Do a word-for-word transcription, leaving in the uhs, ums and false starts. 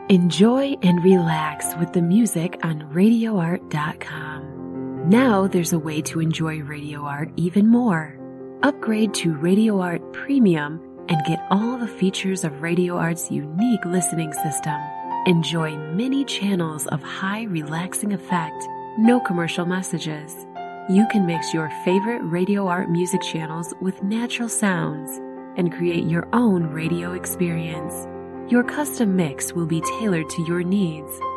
Enjoy and relax with the music on radio art dot com. Now there's a way to enjoy Radio Art even more. Upgrade to Radio Art Premium and get all the features of Radio Art's unique listening system. Enjoy many channels of high relaxing effect, no commercial messages. You can mix your favorite Radio Art music channels with natural sounds and create your own radio experience. Your custom mix will be tailored to your needs